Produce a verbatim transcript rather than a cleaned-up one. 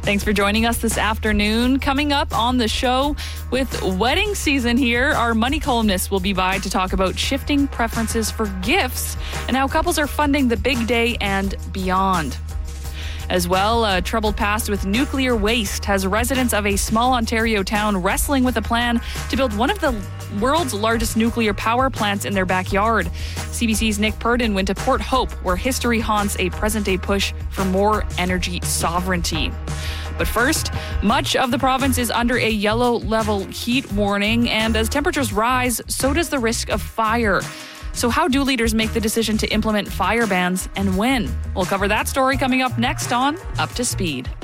Thanks for joining us this afternoon. Coming up on the show, with wedding season here, our money columnist will be by to talk about shifting preferences for gifts and how couples are funding the big day and beyond. As well, a troubled past with nuclear waste has residents of a small Ontario town wrestling with a plan to build one of the world's largest nuclear power plants in their backyard. C B C's Nick Purdon went to Port Hope, where history haunts a present-day push for more energy sovereignty. But first, much of the province is under a yellow level heat warning, and as temperatures rise, so does the risk of fire. So how do leaders make the decision to implement fire bans, and when? We'll cover that story coming up next on Up to Speed.